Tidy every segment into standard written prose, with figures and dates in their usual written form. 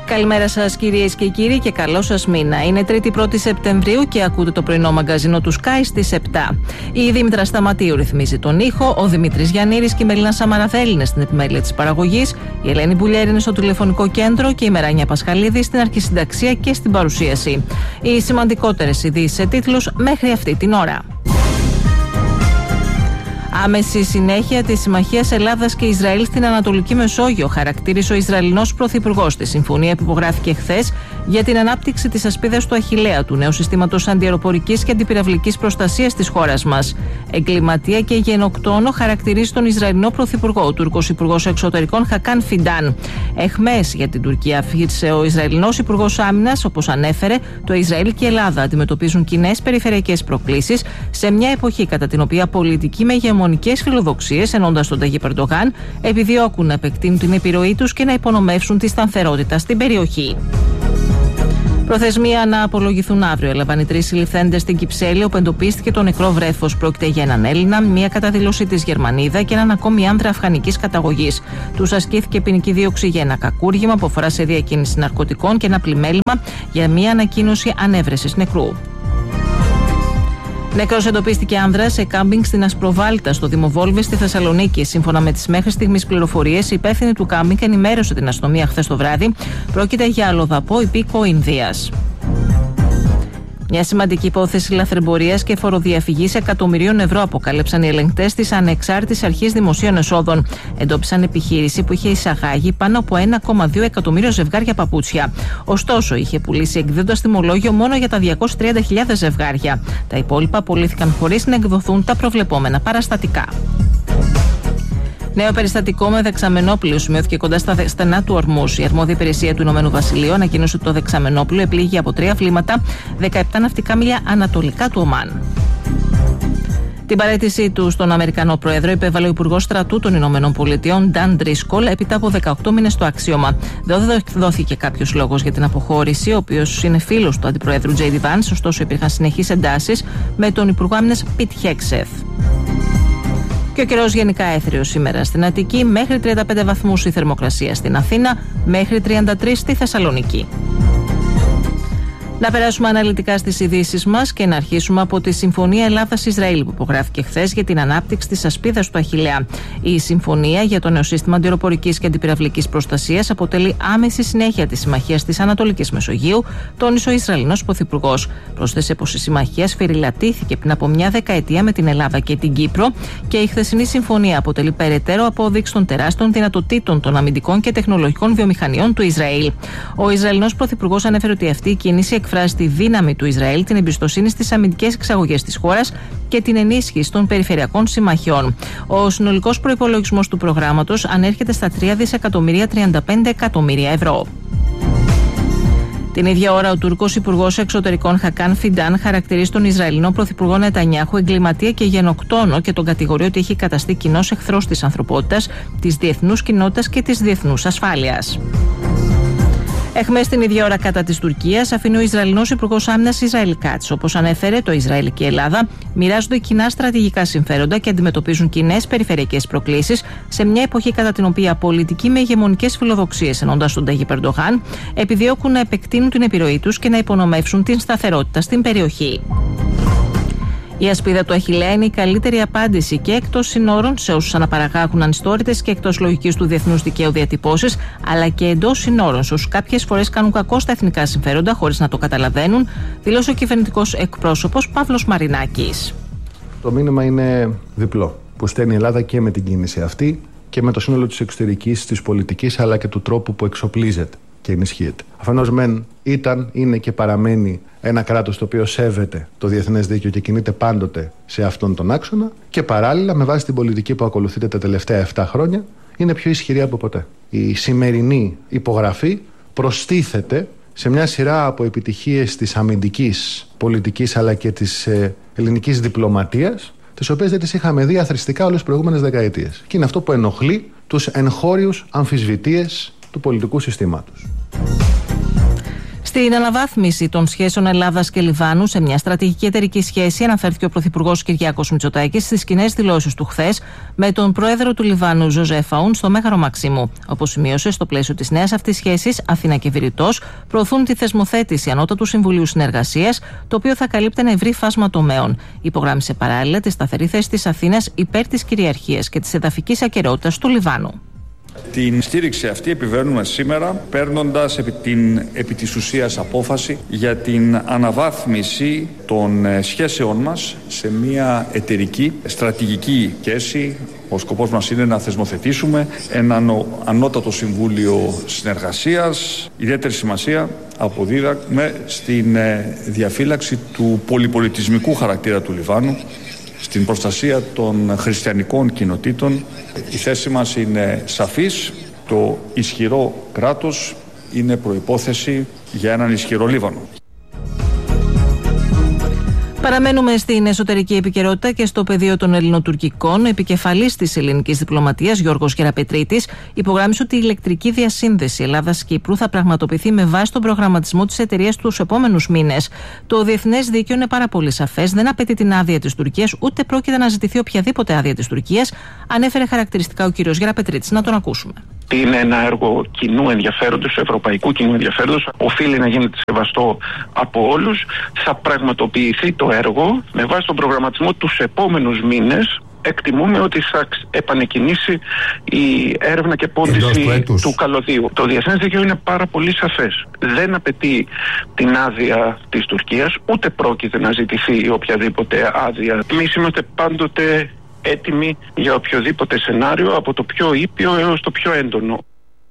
Καλημέρα σας κυρίες και κύριοι και καλό σας μήνα. Είναι 3η Σεπτεμβρίου και ακούτε το πρωινό μαγκαζίνο του Sky στις 7. Η Δήμητρα Σταματίου ρυθμίζει τον ήχο, ο Δημήτρης Γιαννήρης και η Μελίνα Σαμαραθέλη είναι στην επιμέλεια της παραγωγής, η Ελένη Μπουλιέρη είναι στο τηλεφωνικό κέντρο και η Μεράνια Πασχαλίδη στην αρχισυνταξία και στην παρουσίαση. Οι σημαντικότερες ειδήσεις σε τίτλους μέχρι αυτή την ώρα. Άμεση συνέχεια της Συμμαχίας Ελλάδας και Ισραήλ στην Ανατολική Μεσόγειο, χαρακτήρισε ο Ισραηλινός Πρωθυπουργός στη συμφωνία που υπογράφηκε χθες για την ανάπτυξη της ασπίδας του Αχιλλέα, του νέου συστήματος αντιαεροπορικής και αντιπυραυλικής προστασίας της χώρας μας. Εγκληματία και γενοκτόνο χαρακτηρίζει τον Ισραηλινό Πρωθυπουργό, ο Τούρκος Υπουργός Εξωτερικών Χακάν Φιντάν. Εχμές για την Τουρκία αφήγησε ο Ισραηλινός Υπουργός Άμυνας, όπως ανέφερε, το Ισραήλ και η Ελλάδα αντιμετωπίζουν κοινές περιφερειακές προκλήσεις σε μια εποχή κατά την οποία πολιτικοί με ηγεμονικές φιλοδοξίες, ενώντας τον Ταγίπ Ερντογάν, επιδιώκουν να επεκτείνουν την επιρροή τους και να υπονομεύσουν τη σταθερότητα στην περιοχή. Προθεσμία να απολογηθούν αύριο έλαβαν οι 3 συλληφθέντες στην Κυψέλη, όπου εντοπίστηκε το νεκρό βρέφος. Πρόκειται για έναν Έλληνα, μία καταδήλωση της Γερμανίδα και έναν ακόμη άνδρα αφγανικής καταγωγής. Τους ασκήθηκε ποινική δίωξη για ένα κακούργημα που αφορά σε διακίνηση ναρκωτικών και ένα πλημέλημα για μία ανακοίνωση ανέβρεσης νεκρού. Νεκρός εντοπίστηκε άνδρας σε κάμπινγκ στην Ασπροβάλτα, στο Δήμο Βόλβης, στη Θεσσαλονίκη. Σύμφωνα με τις μέχρι στιγμής πληροφορίες, η υπεύθυνη του κάμπινγκ ενημέρωσε την αστυνομία χθες το βράδυ. Πρόκειται για αλλοδαπό υπήκο Ινδίας. Μια σημαντική υπόθεση λαθρεμπορίας και φοροδιαφυγής εκατομμυρίων ευρώ αποκάλυψαν οι ελεγκτές της Ανεξάρτητης Αρχής Δημοσίων Εσόδων. Εντόπισαν επιχείρηση που είχε εισαγάγει πάνω από 1,2 εκατομμύριο ζευγάρια παπούτσια. Ωστόσο, είχε πουλήσει εκδίδοντας τιμολόγιο μόνο για τα 230.000 ζευγάρια. Τα υπόλοιπα πωλήθηκαν χωρίς να εκδοθούν τα προβλεπόμενα παραστατικά. Νέο περιστατικό με δεξαμενόπλοιο σημειώθηκε κοντά στα στενά του Ορμούς. Η αρμόδια υπηρεσία του Ηνωμένου Βασιλείου ανακοίνωσε ότι το δεξαμενόπλοιο επλήγει από 3 βλήματα 17 ναυτικά μίλια ανατολικά του Ομάν. Την παραίτησή του στον Αμερικανό Πρόεδρο υπέβαλε ο Υπουργός Στρατού των Ηνωμένων Πολιτειών, Νταν Ντρίσκολ, έπειτα από 18 μήνες στο αξίωμα. Δεν δόθηκε κάποιος λόγος για την αποχώρηση, ο οποίος είναι φίλος του Αντιπροέδρου Τζέιντι Βάνς, ωστόσο υπήρχαν συνεχείς εντάσεις με τον Υπουργό Άμυνας Πιτ Χέγκσεθ. Και ο καιρός γενικά έθριος σήμερα στην Αττική, μέχρι 35 βαθμούς η θερμοκρασία στην Αθήνα, μέχρι 33 στη Θεσσαλονίκη. Να περάσουμε αναλυτικά στις ειδήσεις μας και να αρχίσουμε από τη Συμφωνία Ελλάδας-Ισραήλ που υπογράφηκε χθες για την ανάπτυξη της ασπίδας του Αχιλλέα. Η συμφωνία για το νέο σύστημα αντιαεροπορικής και αντιπυραυλικής προστασίας αποτελεί άμεση συνέχεια της Συμμαχίας της Ανατολικής Μεσογείου, τόνισε ο Ισραηλινός Πρωθυπουργός. Πρόσθεσε πως η συμμαχία σφυριλατήθηκε πριν από μια δεκαετία με την Ελλάδα και την Κύπρο και η χθεσινή συμφωνία αποτελεί περαιτέρω απόδειξη των τεράστιων δυνατοτήτων των αμυντικών και τεχνολογικών βιομηχανιών του Ισραήλ. Ο Ισραηλινός Πρωθυπουργός ανέφερε ότι αυτή η κίνηση εκφράζει τη δύναμη του Ισραήλ, την εμπιστοσύνη στις αμυντικές εξαγωγές της χώρας και την ενίσχυση των περιφερειακών συμμαχιών. Ο συνολικός προϋπολογισμός του προγράμματος ανέρχεται στα 3.035 εκατομμύρια ευρώ. Την ίδια ώρα, ο Τούρκος Υπουργός Εξωτερικών Χακάν Φιντάν χαρακτηρίζει τον Ισραηλινό Πρωθυπουργό Νετανιάχου εγκληματία και γενοκτόνο και τον κατηγορεί ότι έχει καταστεί κοινός εχθρός της ανθρωπότητας, της διεθνούς κοινότητας και της διεθνούς ασφάλειας. Εχμές την ίδια ώρα κατά της Τουρκίας αφήνει ο Ισραηλινός Υπουργός Άμυνας Ισραήλ Κάτς. Όπως ανέφερε, το Ισραήλ και η Ελλάδα μοιράζονται κοινά στρατηγικά συμφέροντα και αντιμετωπίζουν κοινές περιφερειακές προκλήσεις σε μια εποχή κατά την οποία πολιτικοί με ηγεμονικές φιλοδοξίες, ενώντας τον Ταγίπ Ερντογάν, επιδιώκουν να επεκτείνουν την επιρροή τους και να υπονομεύσουν την σταθερότητα στην περιοχή. Η ασπίδα του Αχιλλέα είναι η καλύτερη απάντηση και εκτός συνόρων σε όσους αναπαραγάγουν ανιστόρητες και εκτός λογικής του διεθνούς δικαίου διατυπώσεις, αλλά και εντός συνόρων σε όσους κάποιες φορές κάνουν κακό στα εθνικά συμφέροντα χωρίς να το καταλαβαίνουν, δήλωσε ο κυβερνητικός εκπρόσωπος Παύλος Μαρινάκης. Το μήνυμα είναι διπλό, που στέλνει η Ελλάδα και με την κίνηση αυτή και με το σύνολο της εξωτερικής, της πολιτικής, αλλά και του τρόπου που εξοπλίζεται και ενισχύεται. Αφενός μεν ήταν, είναι και παραμένει ένα κράτος το οποίο σέβεται το διεθνές δίκαιο και κινείται πάντοτε σε αυτόν τον άξονα, και παράλληλα με βάση την πολιτική που ακολουθείται τα τελευταία 7 χρόνια είναι πιο ισχυρή από ποτέ. Η σημερινή υπογραφή προστίθεται σε μια σειρά από επιτυχίες της αμυντικής πολιτικής αλλά και της ελληνικής διπλωματίας, τις οποίες δεν τις είχαμε δει αθροιστικά όλες τις προηγούμενες δεκαετίες. Και είναι αυτό που ενοχλεί τους εγχώριους αμφισβητείες του πολιτικού συστήματος. Στην αναβάθμιση των σχέσεων Ελλάδας και Λιβάνου σε μια στρατηγική εταιρική σχέση αναφέρθηκε ο Πρωθυπουργός Κυριάκος Μητσοτάκης στις κοινές δηλώσεις του χθες με τον πρόεδρο του Λιβάνου Ζωζέφ Αούν στο Μέγαρο Μαξίμου. Όπως σημείωσε, στο πλαίσιο της νέας αυτής σχέσης, Αθήνα και Βηρητός προωθούν τη θεσμοθέτηση Ανώτατου Συμβουλίου Συνεργασίας, το οποίο θα καλύπτει ένα ευρύ φάσμα τομέων. Υπογράμμισε παράλληλα τη σταθερή θέση της Αθήνας υπέρ της κυριαρχίας και της εδαφικής ακεραιότητας του Λιβάνου. Την στήριξη αυτή επιβαίνουμε σήμερα παίρνοντας επί της ουσίας απόφαση για την αναβάθμιση των σχέσεών μας σε μια εταιρική στρατηγική σχέση. Ο σκοπός μας είναι να θεσμοθετήσουμε έναν Ανώτατο Συμβούλιο Συνεργασίας. Ιδιαίτερη σημασία αποδίδαμε στην διαφύλαξη του πολυπολιτισμικού χαρακτήρα του Λιβάνου, στην προστασία των χριστιανικών κοινοτήτων. Η θέση μας είναι σαφής. Το ισχυρό κράτος είναι προϋπόθεση για έναν ισχυρό Λίβανο. Παραμένουμε στην εσωτερική επικαιρότητα και στο πεδίο των ελληνοτουρκικών. Ο επικεφαλής της ελληνικής διπλωματίας, Γιώργος Γεραπετρίτης, υπογράμμισε ότι η ηλεκτρική διασύνδεση Ελλάδας-Κύπρου θα πραγματοποιηθεί με βάση τον προγραμματισμό της εταιρείας τους επόμενους μήνες. Το διεθνές δίκαιο είναι πάρα πολύ σαφές, δεν απαιτεί την άδεια της Τουρκίας, ούτε πρόκειται να ζητηθεί οποιαδήποτε άδεια της Τουρκίας, ανέφερε χαρακτηριστικά ο κύριος Γεραπετρίτης. Να τον ακούσουμε. Είναι ένα έργο κοινού ενδιαφέροντος, ευρωπαϊκού κοινού ενδιαφέροντος. Οφείλει να γίνεται σεβαστό από όλους. Θα πραγματοποιηθεί το έργο με βάση τον προγραμματισμό τους επόμενους μήνες. Εκτιμούμε ότι θα επανεκκινήσει η έρευνα και πόντιση του καλωδίου. Το διεθνές δίκαιο είναι πάρα πολύ σαφές. Δεν απαιτεί την άδεια της Τουρκίας, ούτε πρόκειται να ζητηθεί οποιαδήποτε άδεια. Εμείς είμαστε πάντοτε έτοιμοι για οποιοδήποτε σενάριο, από το πιο ήπιο έως το πιο έντονο.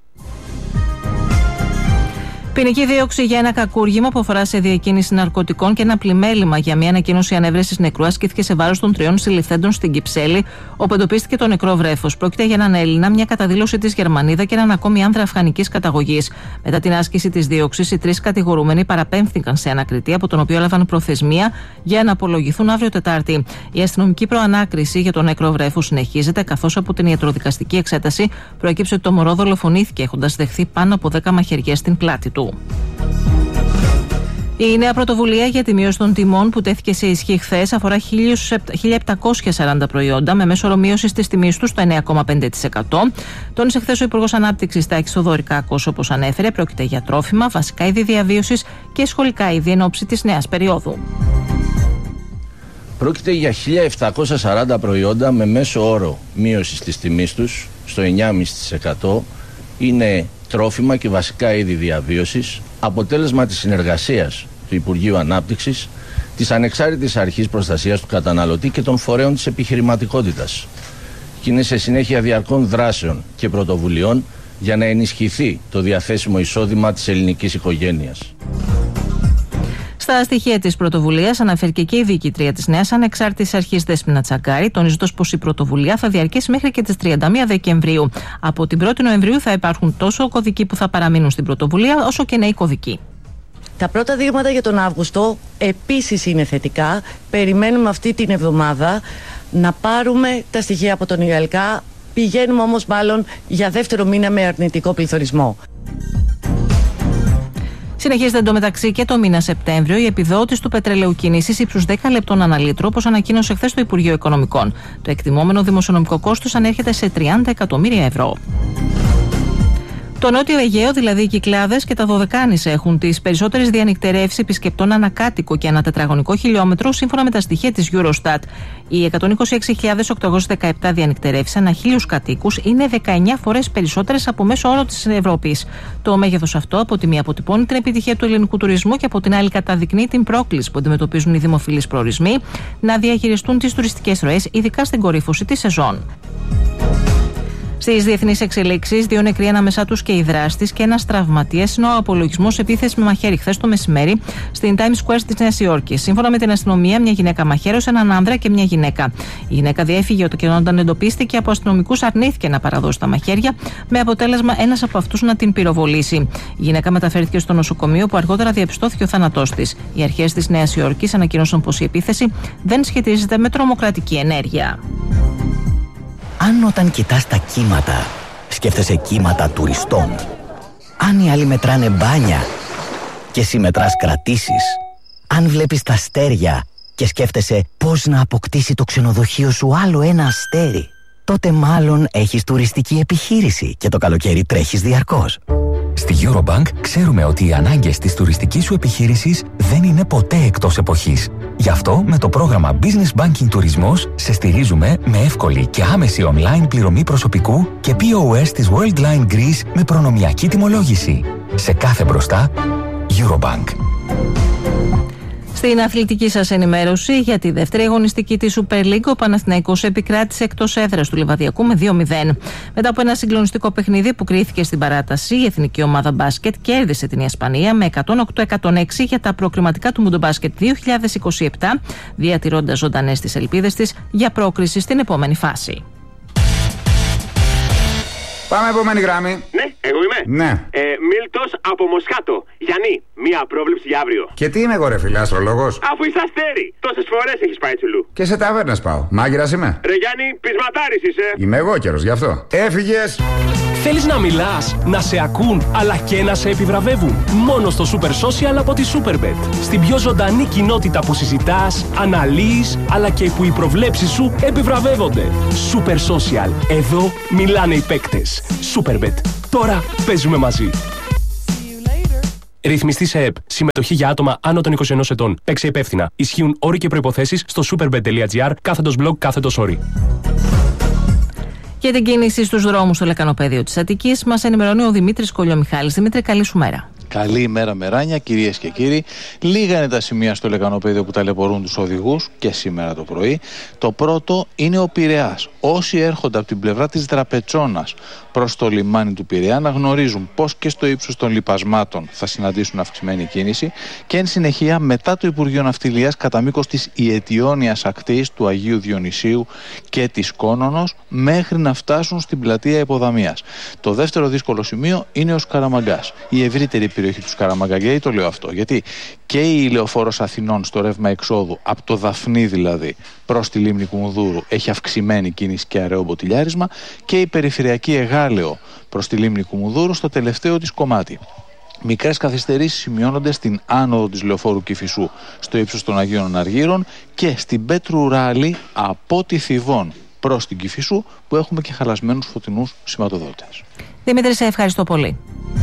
Ποινική δίωξη για ένα κακούργημα που αφορά σε διακίνηση ναρκωτικών και ένα πλημέλημα για μια ανακοίνωση ανέβρεσης νεκρού ασκήθηκε σε βάρος των 3 συλληφθέντων στην Κυψέλη, όπου εντοπίστηκε το νεκρό βρέφος. Πρόκειται για έναν Έλληνα, μια καταδήλωση της Γερμανίδα και έναν ακόμη άνδρα αφγανικής καταγωγής. Μετά την άσκηση της δίωξης, οι 3 κατηγορούμενοι παραπέμφθηκαν σε ανακριτή, από τον οποίο έλαβαν προθεσμία για να απολογηθούν αύριο Τετάρτη. Η αστυνομική προανάκριση για το νεκρό βρέφος συνεχίζεται, καθώς από την ιατροδικαστική εξέταση προέκυψε ότι το μωρό δολοφονήθηκε έχοντας δεχθεί πάνω από 10 μαχαιριές στην πλάτη του. Η νέα πρωτοβουλία για τη μείωση των τιμών που τέθηκε σε ισχύ χθες αφορά 1.740 προϊόντα με μέσο όρο μείωση της τιμής του στο 9,5%. Τόνισε χθες ο Υπουργός Ανάπτυξης Τάκης Θοδωρικάκος, όπως ανέφερε, πρόκειται για τρόφιμα, βασικά είδη διαβίωσης και σχολικά είδη εν ώψη της νέας περίοδου. Πρόκειται για 1.740 προϊόντα με μέσο όρο μείωση της τιμής τους στο 9,5%. Είναι τρόφιμα και βασικά είδη διαβίωσης, αποτέλεσμα της συνεργασίας του Υπουργείου Ανάπτυξης, της Ανεξάρτητης Αρχής Προστασίας του Καταναλωτή και των φορέων της επιχειρηματικότητας. Και είναι σε συνέχεια διαρκών δράσεων και πρωτοβουλειών για να ενισχυθεί το διαθέσιμο εισόδημα της ελληνικής οικογένειας. Στα στοιχεία της πρωτοβουλίας αναφέρθηκε και η διοικήτρια της νέας Ανεξάρτητης Αρχής Δέσποινα Τσαγκάρη, τονίζοντας πως η πρωτοβουλία θα διαρκέσει μέχρι και τις 31 Δεκεμβρίου. Από την 1η Νοεμβρίου θα υπάρχουν τόσο κωδικοί που θα παραμείνουν στην πρωτοβουλία, όσο και νέοι κωδικοί. Τα πρώτα δείγματα για τον Αύγουστο επίσης είναι θετικά. Περιμένουμε αυτή την εβδομάδα να πάρουμε τα στοιχεία από τον ΙΑΛΚΑ. Πηγαίνουμε όμως μάλλον για δεύτερο μήνα με αρνητικό πληθωρισμό. Συνεχίζεται εντωμεταξύ και το μήνα Σεπτέμβριο η επιδότηση του πετρελαίου κίνησης ύψους 10 λεπτών ανά λίτρο, όπως ανακοίνωσε χθες το Υπουργείο Οικονομικών. Το εκτιμόμενο δημοσιονομικό κόστος ανέρχεται σε 30 εκατομμύρια ευρώ. Το Νότιο Αιγαίο, δηλαδή οι Κυκλάδες και τα Δωδεκάνησα, έχουν τις περισσότερες διανυκτερεύσεις επισκεπτών ανακάτοικο και ανά τετραγωνικό χιλιόμετρο, σύμφωνα με τα στοιχεία της Eurostat. Οι 126.817 διανυκτερεύσεις ανά 1.000 κατοίκους είναι 19 φορές περισσότερες από μέσο όρο της Ευρώπης. Το μέγεθος αυτό από τη μία αποτυπώνει την επιτυχία του ελληνικού τουρισμού και από την άλλη καταδεικνύει την πρόκληση που αντιμετωπίζουν οι δημοφιλείς προορισμοί να διαχειριστούν τις τουριστικές ροές, ειδικά στην κορύφωση της σεζόν. Στις διεθνείς εξελίξεις, 2 νεκροί ανάμεσά τους και οι δράστης και ένας τραυματίας είναι ο απολογισμός επίθεση με μαχαίρι χθες το μεσημέρι στην Times Square της Νέας Υόρκης. Σύμφωνα με την αστυνομία, μια γυναίκα μαχαίρωσε έναν άνδρα και μια γυναίκα. Η γυναίκα διέφυγε όταν εντοπίστηκε από αστυνομικούς, αρνήθηκε να παραδώσει τα μαχαίρια, με αποτέλεσμα ένας από αυτούς να την πυροβολήσει. Η γυναίκα μεταφέρθηκε στο νοσοκομείο, που αργότερα διαπιστώθηκε ο θάνατός της. Οι αρχές της Νέας Υόρκης ανακοίνωσαν πως η επίθεση δεν σχετίζεται με τρομοκρατική ενέργεια. Αν όταν κοιτάς τα κύματα, σκέφτεσαι κύματα τουριστών. Αν οι άλλοι μετράνε μπάνια και εσύ μετράς κρατήσεις. Αν βλέπεις τα αστέρια και σκέφτεσαι πώς να αποκτήσει το ξενοδοχείο σου άλλο ένα αστέρι, τότε μάλλον έχεις τουριστική επιχείρηση και το καλοκαίρι τρέχεις διαρκώς. Στη Eurobank ξέρουμε ότι οι ανάγκες της τουριστικής σου επιχείρησης δεν είναι ποτέ εκτός εποχής. Γι' αυτό με το πρόγραμμα Business Banking Τουρισμός σε στηρίζουμε με εύκολη και άμεση online πληρωμή προσωπικού και POS της Worldline Greece με προνομιακή τιμολόγηση. Σε κάθε μπροστά, Eurobank. Στην αθλητική σας ενημέρωση για τη δεύτερη αγωνιστική της Super League, ο Παναθηναϊκός επικράτησε εκτός έδρας του Λιβαδιακού με 2-0. Μετά από ένα συγκλονιστικό παιχνίδι που κρίθηκε στην παράταση, η εθνική ομάδα μπάσκετ κέρδισε την Ισπανία με 108-106 για τα προκριματικά του Μουντομπάσκετ 2027, διατηρώντας ζωντανές τις ελπίδες της για πρόκριση στην επόμενη φάση. Πάμε επόμενη γράμμη. Ναι, εγώ είμαι. Ναι. Μίλτος από Μοσχάτο. Γιάννη, μία πρόβλεψη για αύριο. Και τι είμαι εγώ, ρε φίλε, αστρολόγος? Αφού είσαι αστέρι, τόσες φορές έχεις πάει τσουλού. Και σε ταβέρνες πάω. Μάγειρας είμαι. Ρε Γιάννη, πεισματάρης είσαι. Είμαι εγώ καιρος γι' αυτό. Έφυγες. Θέλεις να μιλάς, να σε ακούν, αλλά και να σε επιβραβεύουν? Μόνο στο Super Social από τη Superbet. Στην πιο ζωντανή κοινότητα που συζητάς, αναλύεις, αλλά και που οι προβλέψεις σου επιβραβεύονται. Super Social. Εδώ μιλάνε οι παίκτες. Superbet. Τώρα παίζουμε μαζί. Ρυθμιστή σε ΕΠ. Συμμετοχή για άτομα άνω των 21 ετών. Παίξε υπεύθυνα. Ισχύουν όροι και προϋποθέσεις στο superbet.gr/blog/όροι. Για την κίνηση στους δρόμους στο λεκανοπέδιο της Αττικής μας ενημερώνει ο Δημήτρης Κολιομιχάλης. Δημήτρη, καλή σου μέρα. Καλή ημέρα, Μεράνια, κυρίες και κύριοι. Λίγα είναι τα σημεία στο λεκανοπέδιο που ταλαιπωρούν τους οδηγούς και σήμερα το πρωί. Το πρώτο είναι ο Πειραιάς. Όσοι έρχονται από την πλευρά της Δραπετσόνας προς το λιμάνι του Πειραιά να γνωρίζουν πως και στο ύψος των λιπασμάτων θα συναντήσουν αυξημένη κίνηση και εν συνεχεία μετά το Υπουργείο Ναυτιλίας κατά μήκος της Ιετιώνιας ακτής του Αγίου Διονυσίου και της Κόνονος μέχρι να φτάσουν στην πλατεία Υποδαμίας. Το δεύτερο δύσκολο σημείο είναι ο Σκαραμαγκάς. Η ευρύτερη περιοχή του Σκαραμαγκα. Γιατί το λέω αυτό? Γιατί και η Λεωφόρος Αθηνών στο ρεύμα εξόδου, από το Δαφνί δηλαδή, προς τη λίμνη Κουμουνδούρου, έχει αυξημένη κίνηση και αραιό μποτιλιάρισμα, και η περιφερειακή Εγάλεο προς τη λίμνη Κουμουνδούρου στο τελευταίο της κομμάτι. Μικρές καθυστερήσεις σημειώνονται στην άνοδο της Λεωφόρου Κηφισού στο ύψος των Αγίων Αργύρων και στην Πέτρου Ράλη από τη Θηβών προς την Κηφισού, που έχουμε και χαλασμένους φωτεινούς σηματοδότες. Δημήτρη, σε ευχαριστώ πολύ.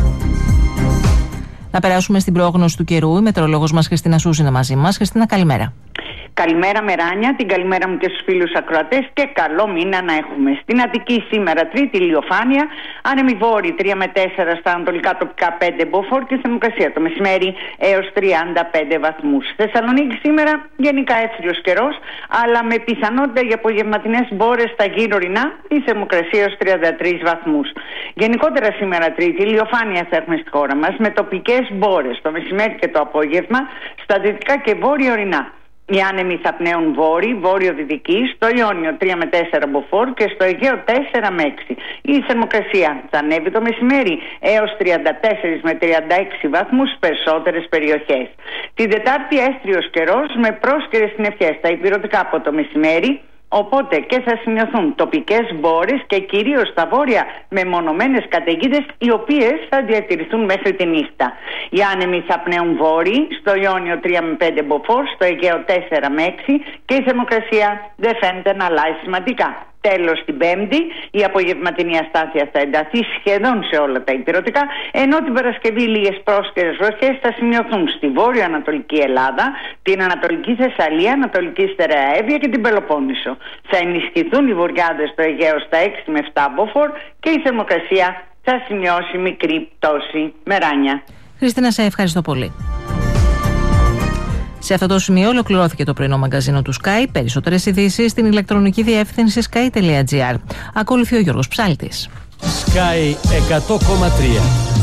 Να περάσουμε στην πρόγνωση του καιρού. Η μετεωρολόγος μας Χριστίνα Σούζη είναι μαζί μας. Χριστίνα, καλημέρα. Καλημέρα, Μεράνια, την καλημέρα μου και στους φίλους ακροατές και καλό μήνα να έχουμε. Στην Αττική σήμερα Τρίτη ηλιοφάνεια, άνεμοι βόρειοι 3 με 4 στα ανατολικά τοπικά 5 μποφόρ και θερμοκρασία το μεσημέρι έως 35 βαθμούς. Θεσσαλονίκη σήμερα γενικά εύθριος καιρός, αλλά με πιθανότητα για απογευματινές μπόρες στα γύρω ορεινά, η θερμοκρασία έως 33 βαθμούς. Γενικότερα σήμερα Τρίτη ηλιοφάνεια θα έχουμε στη χώρα μας με τοπικές μπόρες το μεσημέρι και το απόγευμα στα δυτικά και βόρεια ορεινά. Οι άνεμοι θα πνέουν βόρειο-δυτική, στο Ιόνιο 3 με 4 μποφόρ και στο Αιγαίο 4 με 6. Η θερμοκρασία θα ανέβει το μεσημέρι έως 34 με 36 βαθμούς στις περισσότερες περιοχές. Την Τετάρτη έστριος καιρός με πρόσκαιρες συννεφιές στα ηπειρωτικά από το μεσημέρι. Οπότε και θα σημειωθούν τοπικές μπόρες και κυρίως στα βόρεια μεμονωμένες καταιγίδες, οι οποίες θα διατηρηθούν μέχρι τη νύχτα. Οι άνεμοι θα πνέουν βόρειοι, στο Ιόνιο 3 με 5 μποφόρ, στο Αιγαίο 4 με 6 και η θερμοκρασία δεν φαίνεται να αλλάζει σημαντικά. Τέλος, την Πέμπτη η απογευματινή αστάθεια θα ενταθεί σχεδόν σε όλα τα ηπειρωτικά, ενώ την Παρασκευή λίγες πρόσκαιρες βροχές θα σημειωθούν στη βόρειο-ανατολική Ελλάδα, την Ανατολική Θεσσαλία, Ανατολική Στερεαέβεια και την Πελοπόννησο. Θα ενισχυθούν οι βορειάδες στο Αιγαίο στα 6 με 7 μποφόρ και η θερμοκρασία θα σημειώσει μικρή πτώση. Μεράνια. Χριστίνα, σε ευχαριστώ πολύ. Σε αυτό το σημείο ολοκληρώθηκε το πρωινό μαγκαζίνο του Sky. Περισσότερες ειδήσεις στην ηλεκτρονική διεύθυνση sky.gr. Ακολουθεί ο Γιώργος Ψάλτης. Sky 100,3.